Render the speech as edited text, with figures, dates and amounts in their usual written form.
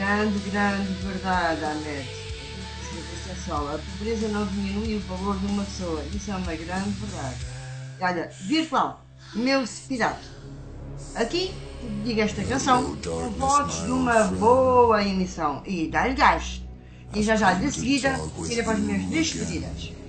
grande verdade, Ahmed. Escreveste a sola. A pobreza não diminui o valor de uma pessoa. Isso é uma grande verdade. Olha, virtual, meu pirata. Aqui te dedico esta canção com votos de uma boa emissão. E dá-lhe gás. E já de seguida, irei para as minhas despedidas.